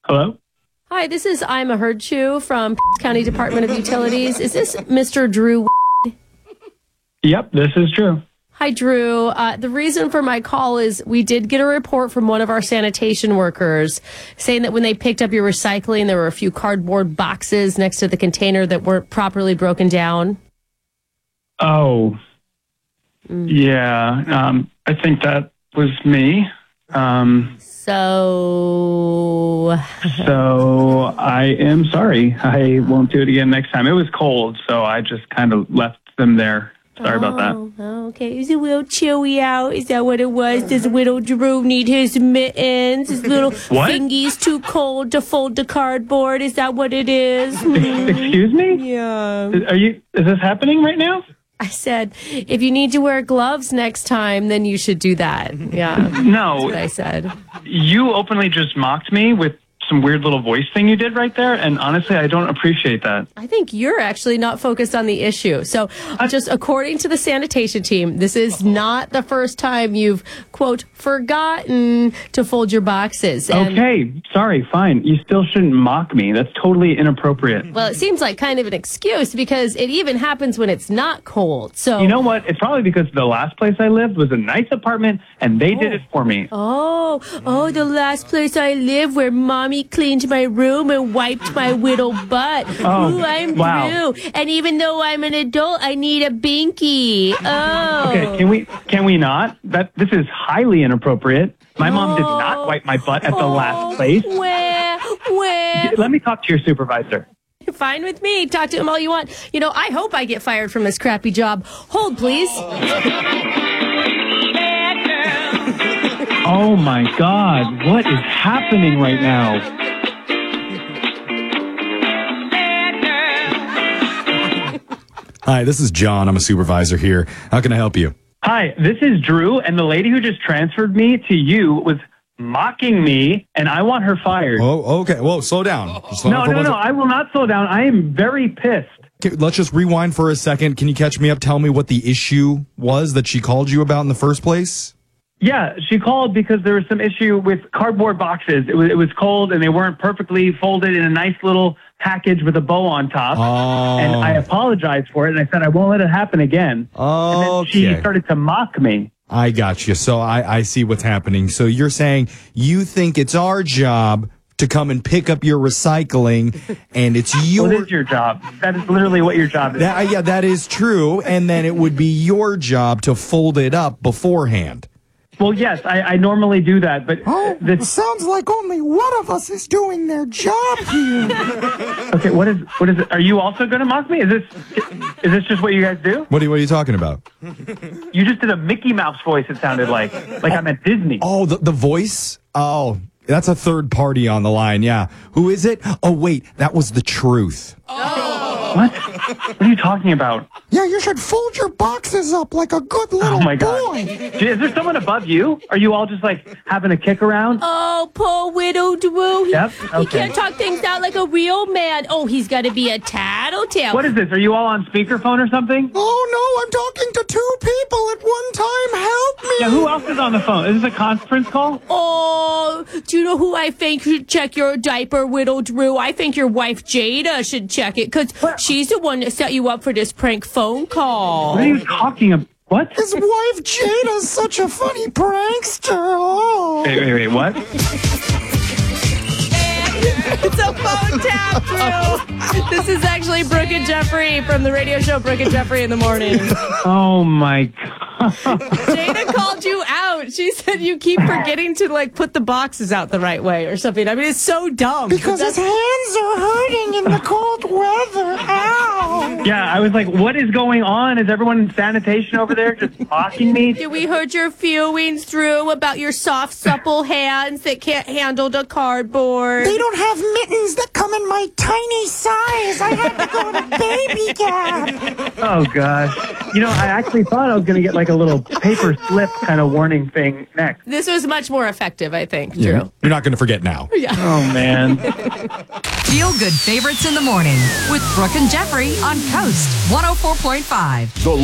Hello? Hi, this is Ima Herdchu from County Department of Utilities. Is this Mr. Drew? Yep, this is Drew. Hi, Drew. The reason for my call is we did get a report from one of our sanitation workers saying that when they picked up your recycling, there were a few cardboard boxes next to the container that weren't properly broken down. Oh, yeah. I think that was me. So I am sorry. I won't do it again next time. It was cold, so I just kind of left them there. Sorry about that. Okay. Is it a little chilly out? Is that what it was? Does little Drew need his mittens? His little fingies too cold to fold the cardboard? Is that what it is? Excuse me? Yeah. Is this happening right now? I said, if you need to wear gloves next time, then you should do that. Yeah. No. That's what I said. You openly just mocked me with some weird little voice thing you did right there, and honestly, I don't appreciate that. I think you're actually not focused on the issue. So just according to the sanitation team, this is not the first time you've, quote, forgotten to fold your boxes. And, okay, sorry, fine. You still shouldn't mock me. That's totally inappropriate. well, it seems like kind of an excuse because it even happens when it's not cold. So you know what? It's probably because the last place I lived was a nice apartment, and they did it for me. Oh, the last place I lived where Mommy cleaned my room and wiped my little butt. Oh, Ooh, I'm wow. Drew. And even though I'm an adult, I need a binky. Oh. Okay, can we not? This is highly inappropriate. My mom did not wipe my butt at the last place. Where? Let me talk to your supervisor. Fine with me. Talk to him all you want. You know, I hope I get fired from this crappy job. Hold, please. Oh my God, what is happening right now? Hi, this is John. I'm a supervisor here. How can I help you? Hi, this is Drew, and the lady who just transferred me to you was mocking me, and I want her fired. Oh, okay. Well, slow down. No, I will not slow down. I am very pissed. Okay, let's just rewind for a second. Can you catch me up? Tell me what the issue was that she called you about in the first place? Yeah, she called because there was some issue with cardboard boxes. It was cold, and they weren't perfectly folded in a nice little package with a bow on top. Oh. And I apologized for it, and I said I won't let it happen again. Oh, and then she started to mock me. I got you. So I see what's happening. So you're saying you think it's our job to come and pick up your recycling, and it's your... What is your job? That is literally what your job is. Yeah, that is true. And then it would be your job to fold it up beforehand. Well, yes, I normally do that, but... sounds like only one of us is doing their job here. Okay, what is it? Are you also going to mock me? Is this just what you guys do? What are you talking about? You just did a Mickey Mouse voice, it sounded like I'm at Disney. Oh, the voice? Oh, that's a third party on the line, yeah. Who is it? Oh, wait, that was the truth. What? What are you talking about? Yeah, you should fold your boxes up like a good little Oh my God. boy. Is there someone above you? Are you all just like having a kick around? Oh, poor widow Drew. Yep, He okay. can't talk things out like a real man. Oh, he's got to be a tattletale. What is this? Are you all on speakerphone or something? Oh no, I'm talking to two people at one time. Help me. Yeah, who else is on the phone? Is this a conference call? Oh, do you know who I think should check your diaper, widow Drew? I think your wife Jada should check it because she's the one that set you up for this prank phone call. What are you talking about? What? His wife Jada's such a funny prankster. Oh. Wait, what? It's a phone tap, Drew. This is actually Brooke and Jeffrey from the radio show Brooke and Jeffrey in the Morning. Oh my God. Jada called you out. She said you keep forgetting to put the boxes out the right way or something. I mean, it's so dumb. Because his hands are hurting in the cold weather. Ow. Yeah, I was like, what is going on? Is everyone in sanitation over there just mocking me? Did we hurt your feelings, Drew, about your soft, supple hands that can't handle the cardboard? They don't have mittens that come in my tiny size. I had to go to Baby Gap. Oh, gosh. You know, I actually thought I was going to get like a little paper slip kind of warning thing next. This was much more effective, I think, Drew. Yeah. You're not going to forget now. Yeah. Oh, man. Feel good favorites in the morning with Brooke and Jeffrey on Coast 104.5.